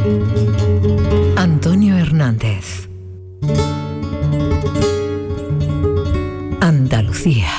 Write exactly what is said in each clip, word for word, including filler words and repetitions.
Antonio Hernández. Andalucía.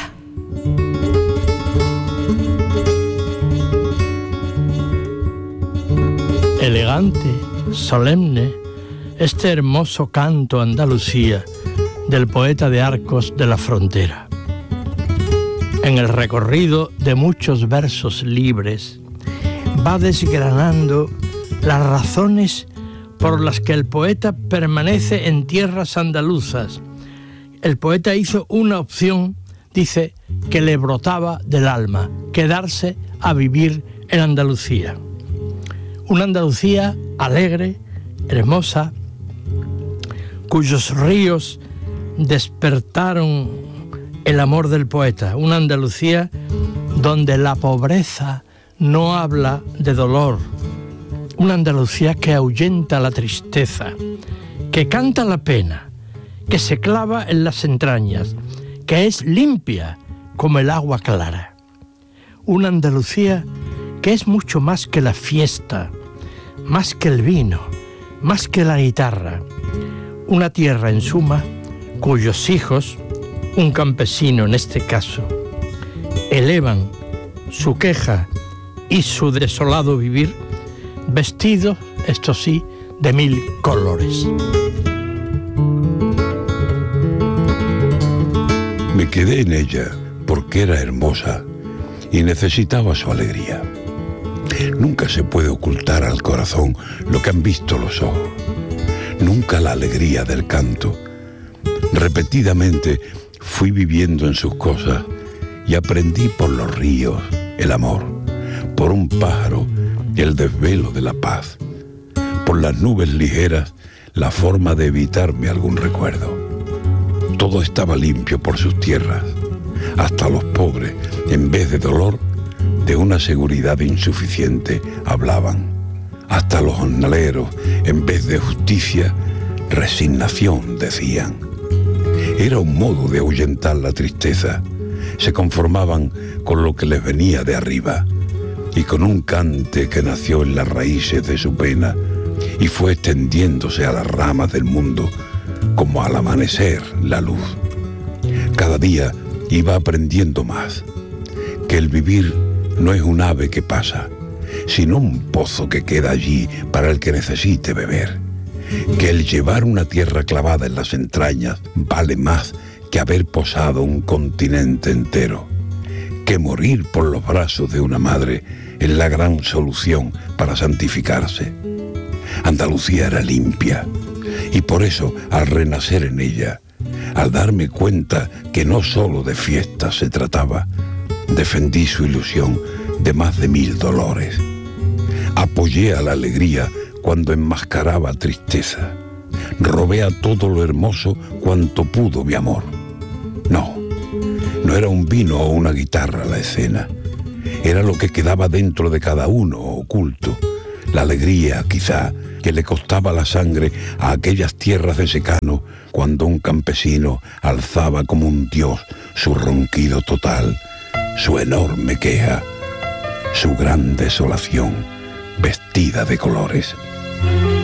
Elegante, solemne, este hermoso canto Andalucía del poeta de Arcos de la Frontera. En el recorrido de muchos versos libres, va desgranando las razones por las que el poeta permanece en tierras andaluzas. El poeta hizo una opción, dice, que le brotaba del alma, quedarse a vivir en Andalucía. Una Andalucía alegre, hermosa, cuyos ríos despertaron el amor del poeta. Una Andalucía donde la pobreza no habla de dolor. Una Andalucía que ahuyenta la tristeza, que canta la pena, que se clava en las entrañas, que es limpia como el agua clara. Una Andalucía que es mucho más que la fiesta, más que el vino, más que la guitarra. Una tierra, en suma, cuyos hijos, un campesino en este caso, elevan su queja y su desolado vivir, vestidos, esto sí, de mil colores. Me quedé en ella porque era hermosa y necesitaba su alegría. Nunca se puede ocultar al corazón lo que han visto los ojos. Nunca la alegría del canto. Repetidamente fui viviendo en sus cosas y aprendí por los ríos el amor, por un pájaro el desvelo de la paz, por las nubes ligeras la forma de evitarme algún recuerdo. Todo estaba limpio por sus tierras, hasta los pobres, en vez de dolor, de una seguridad insuficiente hablaban. Hasta los jornaleros, en vez de justicia, resignación decían. Era un modo de ahuyentar la tristeza. Se conformaban con lo que les venía de arriba y con un cante que nació en las raíces de su pena y fue extendiéndose a las ramas del mundo como al amanecer la luz. Cada día iba aprendiendo más, que el vivir no es un ave que pasa, sino un pozo que queda allí para el que necesite beber, que el llevar una tierra clavada en las entrañas vale más que haber posado un continente entero, que morir por los brazos de una madre es la gran solución para santificarse. Andalucía era limpia, y por eso, al renacer en ella, al darme cuenta que no solo de fiestas se trataba, defendí su ilusión de más de mil dolores. Apoyé a la alegría cuando enmascaraba tristeza. Robé a todo lo hermoso cuanto pudo mi amor. No, no era un vino o una guitarra la escena. Era lo que quedaba dentro de cada uno oculto. La alegría, quizá, que le costaba la sangre a aquellas tierras de secano cuando un campesino alzaba como un dios su ronquido total, su enorme queja, su gran desolación vestida de colores.